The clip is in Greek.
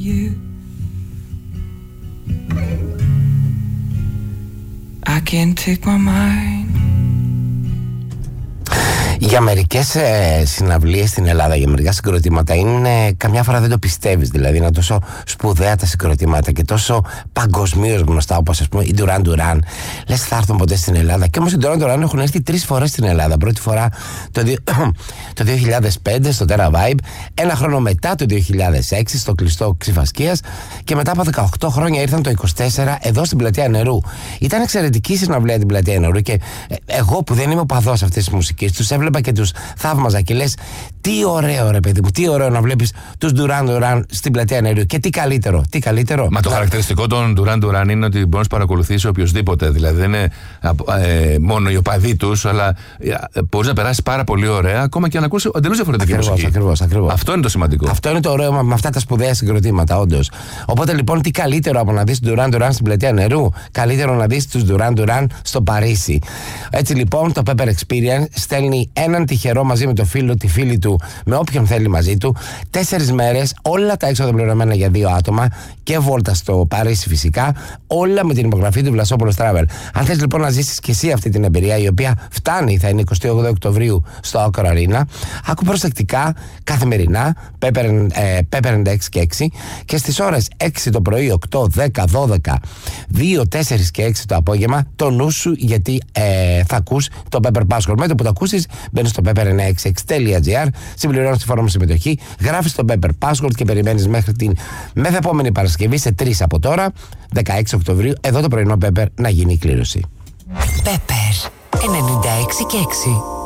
you. I can't take my mind. Για μερικές συναυλίες στην Ελλάδα, για μερικά συγκροτήματα, είναι καμιά φορά δεν το πιστεύεις. Δηλαδή, είναι τόσο σπουδαία τα συγκροτήματα και τόσο παγκοσμίως γνωστά, όπως ας πούμε η Duran Duran. Λες, θα έρθουν ποτέ στην Ελλάδα? Και όμως οι Duran Duran έχουν έρθει 3 φορές στην Ελλάδα. Πρώτη φορά το 2005 στο Terra Vibe, ένα χρόνο μετά το 2006 στο κλειστό Ξηφασκίας, και μετά από 18 χρόνια ήρθαν το 24 εδώ στην Πλατεία Νερού. Ήταν εξαιρετική συναυλία την Πλατεία Νερού και εγώ που δεν είμαι οπαδός αυτής της μουσικής, τους έβλεπα και τους θαύμαζα και λες, τι ωραίο ρε παιδί μου, τι ωραίο να βλέπεις τους Duran Duran στην Πλατεία Νερού. Και τι καλύτερο. Μα το χαρακτηριστικό των Duran Duran είναι ότι μπορείς να παρακολουθήσεις οποιοδήποτε. Δηλαδή δεν είναι μόνο οι οπαδοί τους, αλλά μπορείς να περάσεις πάρα πολύ ωραία, ακόμα και να ακούσεις εντελώς διαφορετική μουσική. Ακριβώς. Αυτό είναι το σημαντικό. Αυτό είναι το ωραίο με αυτά τα σπουδαία συγκροτήματα, όντως. Οπότε λοιπόν, τι καλύτερο από να δεις τους Duran Duran στην Πλατεία Νερού? Καλύτερο να δεις τους Duran Duran στο Παρίσι. Έτσι λοιπόν, το Pepper Experience στέλνει έναν τυχερό μαζί με το φίλο, τη φίλη του, με όποιον θέλει μαζί του, 4 μέρες, όλα τα έξοδα πληρωμένα για 2 άτομα και βόλτα στο Παρίσι φυσικά, όλα με την υπογραφή του Βλασόπουλος Travel. Αν θες λοιπόν να ζήσεις και εσύ αυτή την εμπειρία, η οποία φτάνει, θα είναι 28 Οκτωβρίου στο Accor Arena, άκου προσεκτικά, καθημερινά, Pepper and 6 και 6, και στις ώρες 6 το πρωί, 8, 10, 12, 2, 4 και 6 το απόγευμα, το νου σου, γιατί θα ακούς το Pepper Passport. Με το που το ακούσεις, μπαίνεις στο pepper966.gr, συμπληρώνεις τη φόρμα συμμετοχή, γράφεις το Pepper Passport και περιμένεις μέχρι την μεθεπόμενη Παρασκευή σε 3 από τώρα, 16 Οκτωβρίου, εδώ το πρωινό Pepper, να γίνει η κλήρωση. Pepper 96 και 6.